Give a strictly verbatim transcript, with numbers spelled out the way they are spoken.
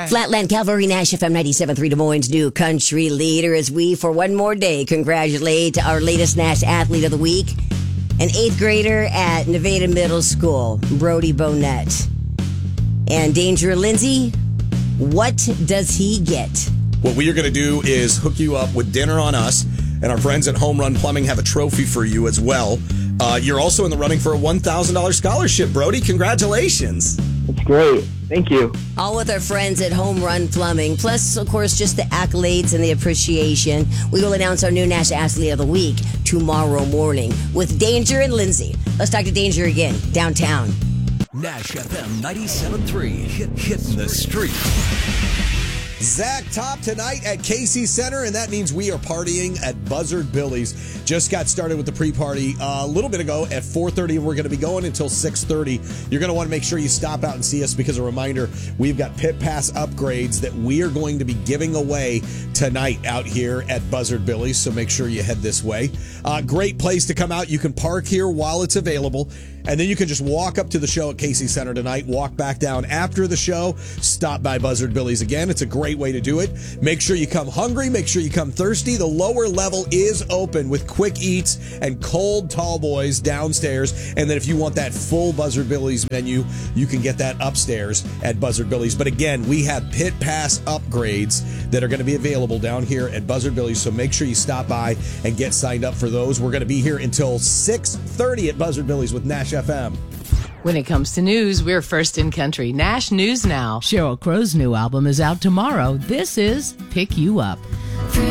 Flatland Calvary Nash F M ninety-seven point three Des Moines' new country leader, as we, for one more day, congratulate our latest Nash Athlete of the Week, an eighth grader at Nevada Middle School, Brody Bonette. And Danger Lindsay, what does he get? What we are going to do is hook you up with dinner on us, and our friends at Home Run Plumbing have a trophy for you as well. Uh, you're also in the running for a one thousand dollars scholarship, Brody. Congratulations. That's great. Thank you. All with our friends at Home Run Plumbing. Plus, of course, just the accolades and the appreciation. We will announce our new Nash Athlete of the Week tomorrow morning with Danger and Lindsay. Let's talk to Danger again, downtown. Nash F M ninety-seven point three, hit, hitting the street. Zach Top tonight at Casey Center, and that means we are partying at Buzzard Billy's. Just got started with the pre-party uh, a little bit ago at four thirty, and we're going to be going until six thirty. You're going to want to make sure you stop out and see us because, a reminder, we've got pit pass upgrades that we are going to be giving away tonight out here at Buzzard Billy's, so make sure you head this way. Uh, great place to come out. You can park here while it's available, and then you can just walk up to the show at Casey Center tonight, walk back down after the show, stop by Buzzard Billy's again. It's a great way to do it. Make sure you come hungry. Make sure you come thirsty. The lower level is open with quick eats and cold tall boys downstairs. And then if you want that full Buzzard Billy's menu, you can get that upstairs at Buzzard Billy's. But again, we have pit pass upgrades that are going to be available down here at Buzzard Billy's. So make sure you stop by and get signed up for those. We're going to be here until six thirty at Buzzard Billy's with Nash F M. When it comes to news, we're first in country. Nash News Now. Sheryl Crow's new album is out tomorrow. This is Pick You Up.